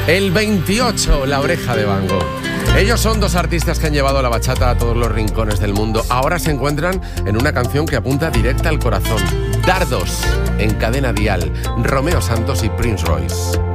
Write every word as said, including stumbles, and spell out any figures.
El veintiocho, La Oreja de Van Gogh. Ellos son dos artistas que han llevado la bachata a todos los rincones del mundo. Ahora se encuentran en una canción que apunta directa al corazón. Dardos, en Cadena Dial, Romeo Santos y Prince Royce.